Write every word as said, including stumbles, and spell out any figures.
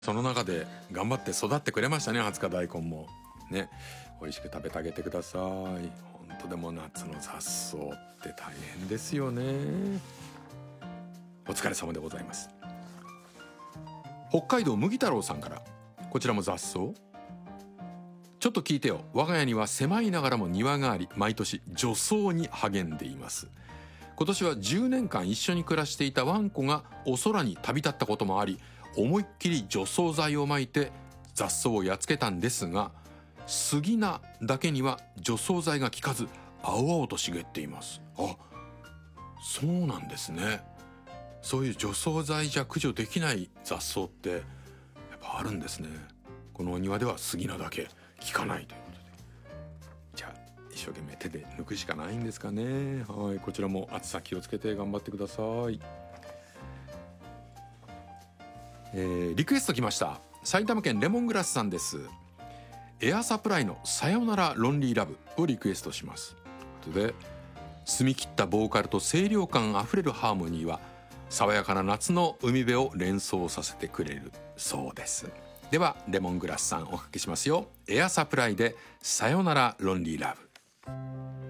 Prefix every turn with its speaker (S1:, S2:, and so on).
S1: その中で頑張って育ってくれましたね。はつか大根もね、美味しく食べてあげてください。本当でも夏の雑草って大変ですよね。お疲れ様でございます。北海道麦太郎さんから、こちらも雑草。ちょっと聞いてよ。我が家には狭いながらも庭があり、毎年除草に励んでいます。今年はじゅうねんかん一緒に暮らしていたワンコがお空に旅立ったこともあり、思いっきり除草剤をまいて雑草をやっつけたんですが、杉菜だけには除草剤が効かず青々と茂っています。あ、そうなんですね。そういう除草剤じゃ駆除できない雑草ってやっぱあるんですね。このお庭では杉菜だけ効かないということで、じゃあ一生懸命手で抜くしかないんですかね。はい、こちらも暑さ気をつけて頑張ってください。えー、リクエスト来ました。埼玉県レモングラスさんです。エアサプライのさよならロンリーラブをリクエストします。ということで、澄み切ったボーカルと清涼感あふれるハーモニーは爽やかな夏の海辺を連想させてくれるそうです。ではレモングラスさんおかけしますよ。エアサプライでさよならロンリーラブ。